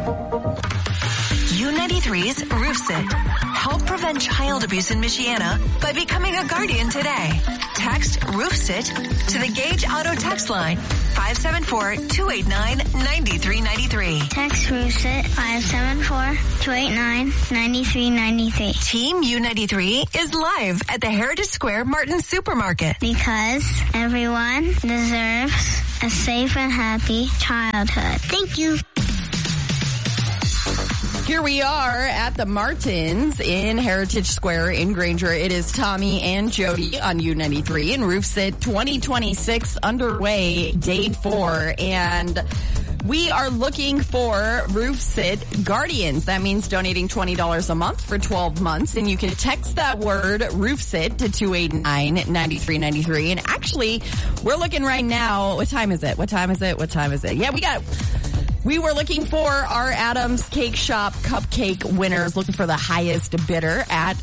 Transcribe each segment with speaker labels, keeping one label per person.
Speaker 1: U93's Roof Sit. Help prevent child abuse in Michiana by becoming a guardian today. Text Roof Sit to the Gage Auto text line 574-289-9393.
Speaker 2: Text Roof Sit 574-289-9393.
Speaker 1: Team U93 is live at the Heritage Square Martin Supermarket.
Speaker 2: Because everyone deserves a safe and happy childhood. Thank you.
Speaker 3: Here we are at the Martins in Heritage Square in Granger. It is Tommy and Jody on U93 and Roof Sit 2026 underway, day 4. And we are looking for Roof Sit Guardians. That means donating $20 a month for 12 months. And you can text that word Roof Sit to 289-9393. And actually, we're looking right now. What time is it? Yeah, we were looking for our Adams Cake Shop cupcake winners, looking for the highest bidder at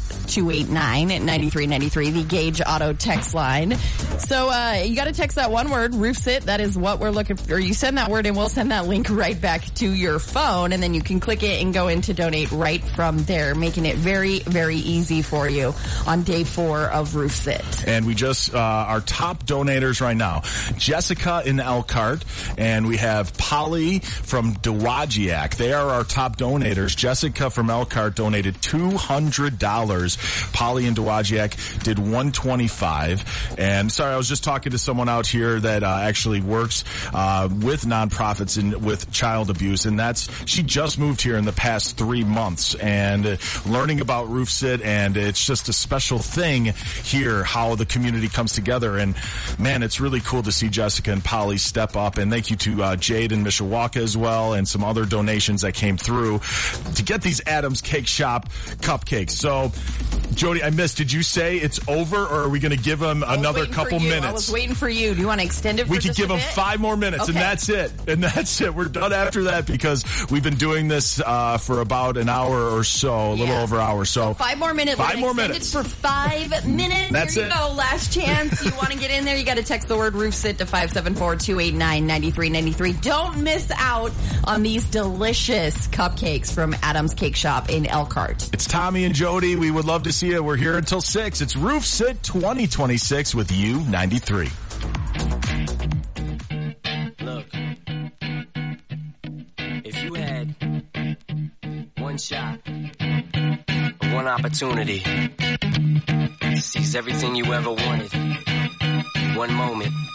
Speaker 3: 289-9393, the Gage Auto text line. So you got to text that one word, Roof Sit. That is what we're looking for. You send that word and we'll send that link right back to your phone, and then you can click it and go in to donate right from there, making it very, very easy for you on day 4 of Roof Sit.
Speaker 4: And we just, our top donators right now, Jessica in Elkhart, and we have Polly from Dowagiac. They are our top donators. Jessica from Elkhart donated $200. Polly and Dowagiac did $125. And sorry, I was just talking to someone out here that actually works with nonprofits and with child abuse, and she just moved here in the past 3 months and learning about Roof Sit, and it's just a special thing here how the community comes together. And man, it's really cool to see Jessica and Polly step up. And thank you to Jade in Mishawaka as well, and some other donations that came through to get these Adams Cake Shop cupcakes. So, Jody, I missed. Did you say it's over, or are we going to give them another couple minutes?
Speaker 3: I was waiting for you. Do you want to extend it for
Speaker 4: We could give them 5 more minutes,
Speaker 3: okay.
Speaker 4: And that's it. We're done after that because we've been doing this for about an hour or so, a little over an hour. So
Speaker 3: 5 more minutes.
Speaker 4: 5 more minutes.
Speaker 3: For 5 minutes.
Speaker 4: That's
Speaker 3: There you go. Last chance. You want to get in there, you got to text the word Roof Sit to 574-289-9393. Don't miss out on these delicious cupcakes from Adams Cake Shop in Elkhart.
Speaker 4: It's Tommy and Jody. We would love to see you. We're here until 6. It's Roof Sit 2026 with U93.
Speaker 5: Look, if you had one shot, one opportunity to seize everything you ever wanted, one moment